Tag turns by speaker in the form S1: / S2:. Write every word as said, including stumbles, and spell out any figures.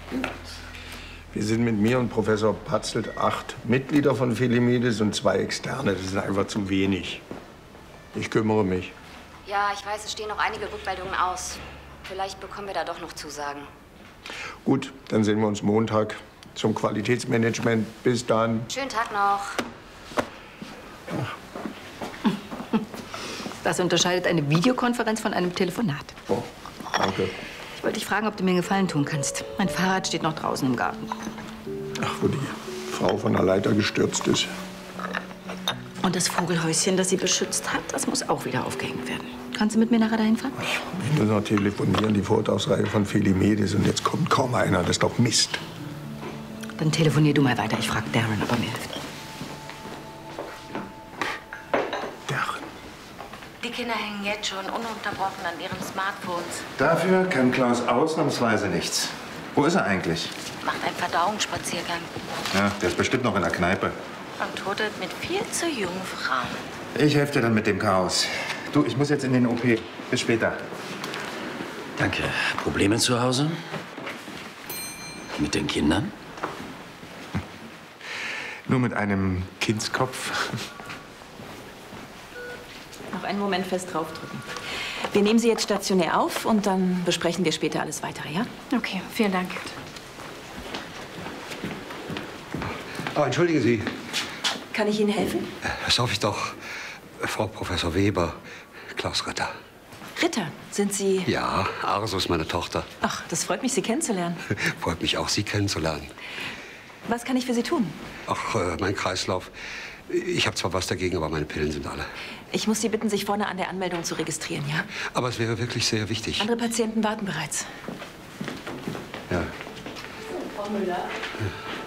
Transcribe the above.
S1: Wir sind mit mir und Professor Patzelt acht Mitglieder von Felimedes und zwei Externe. Das ist einfach zu wenig. Ich kümmere mich.
S2: Ja, ich weiß, es stehen noch einige Rückmeldungen aus. Vielleicht bekommen wir da doch noch Zusagen.
S1: Gut, dann sehen wir uns Montag zum Qualitätsmanagement. Bis dann.
S2: Schönen Tag noch.
S3: Das unterscheidet eine Videokonferenz von einem Telefonat.
S1: Oh, danke.
S3: Ich wollte dich fragen, ob du mir einen Gefallen tun kannst. Mein Fahrrad steht noch draußen im Garten.
S1: Ach, wo die Frau von der Leiter gestürzt ist.
S3: Und das Vogelhäuschen, das sie beschützt hat, das muss auch wieder aufgehängt werden. Kannst du mit mir nachher dahin fahren?
S1: Ich muss noch telefonieren, die Vortragsreihe von Felimedes. Und jetzt kommt kaum einer. Das ist doch Mist.
S3: Dann telefonier du mal weiter. Ich frag Darren, ob er mir hilft.
S1: Darren.
S4: Die Kinder hängen jetzt schon ununterbrochen an ihren Smartphones.
S5: Dafür kann Klaus ausnahmsweise nichts. Wo ist er eigentlich?
S4: Macht einen Verdauungsspaziergang.
S5: Ja, der ist bestimmt noch in der Kneipe.
S4: Und totet mit viel zu jungen Frauen.
S5: Ich helfe dir dann mit dem Chaos. Du, ich muss jetzt in den O P. Bis später.
S6: Danke. Probleme zu Hause? Mit den Kindern?
S5: Nur mit einem Kindskopf.
S7: Noch einen Moment fest draufdrücken. Wir nehmen Sie jetzt stationär auf und dann besprechen wir später alles Weitere, ja?
S8: Okay, vielen Dank.
S9: Oh, entschuldigen Sie.
S7: Kann ich Ihnen helfen?
S9: Das hoffe ich doch. Frau Professor Weber, Klaus Ritter.
S7: Ritter, sind Sie...
S9: Ja, Arso ist meine Tochter.
S7: Ach, das freut mich, Sie kennenzulernen.
S9: Freut mich auch, Sie kennenzulernen.
S7: Was kann ich für Sie tun?
S9: Ach, äh, mein Kreislauf. Ich habe zwar was dagegen, aber meine Pillen sind alle.
S7: Ich muss Sie bitten, sich vorne an der Anmeldung zu registrieren, ja?
S9: Aber es wäre wirklich sehr wichtig.
S7: Andere Patienten warten bereits.
S9: Ja.
S7: Frau Müller.